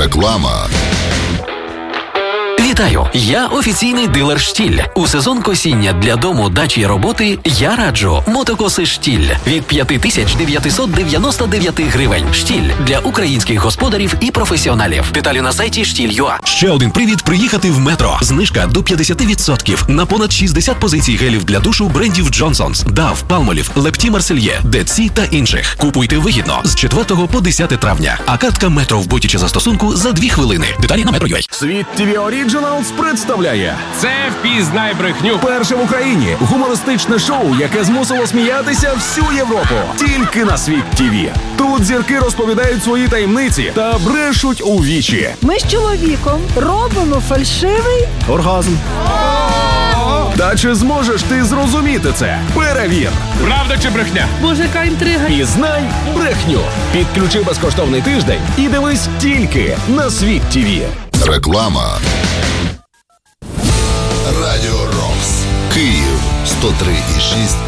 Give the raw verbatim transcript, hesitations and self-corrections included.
Реклама. Вітаю! Я офіційний дилер «Штіль». У сезон косіння для дому, дачі і роботи я раджу мотокоси «Штіль» від п'ять тисяч дев'ятсот дев'яносто дев'ять гривень. «Штіль» для українських господарів і професіоналів. Деталі на сайті штіль крапка ю а. Ще один привід приїхати в Метро. Знижка до п'ятдесят відсотків на понад шістдесят позицій гелів для душу брендів Джонсонс, Дав, Палмолів, Лепті Марсельє, Дед Сі та інших. Купуйте вигідно з четвертого по десяте травня. А картка Метро в боті чи застосунку за дві хвилини. Деталі на метро крапка ю а. Світ ТВ Originals представляє Це «Впізнай брехню». перше в Україні гумористичне шоу, яке змусило сміятися всю Європу. Тільки на Світ ТВ. Тут зірки розповідають свої таємниці та брешуть у вічі. Ми з чоловіком робимо фальшивий оргазм. Та чи зможеш ти зрозуміти це? Перевір. Правда чи брехня? Боже, яка інтрига. Пізнай брехню. Підключи безкоштовний тиждень і дивись тільки на Світ ТВ. Реклама. Радіо Рокс. Київ сто три і шість